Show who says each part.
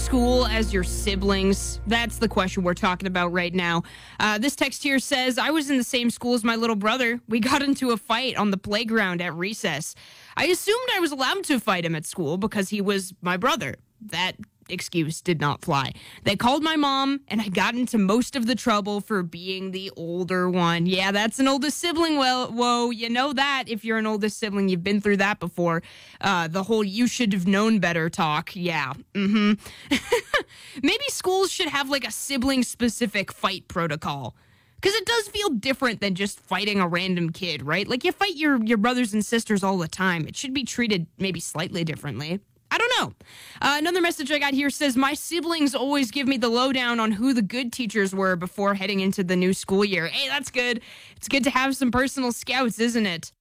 Speaker 1: school as your siblings? That's the question we're talking about right now. This text here says, I was in the same school as my little brother. We got into a fight on the playground at recess. I assumed I was allowed to fight him at school because he was my brother. That excuse did not fly. They called my mom, and I got into most of the trouble for being the older one. Yeah, that's an oldest sibling. Well, whoa, you know that. If you're an oldest sibling, you've been through that before. The whole you should have known better talk. Yeah. Maybe schools should have like a sibling-specific fight protocol. Because it does feel different than just fighting a random kid, right? Like you fight your brothers and sisters all the time. It should be treated maybe slightly differently. I don't know. Another message I got here says, my siblings always give me the lowdown on who the good teachers were before heading into the new school year. Hey, that's good. It's good to have some personal scouts, isn't it?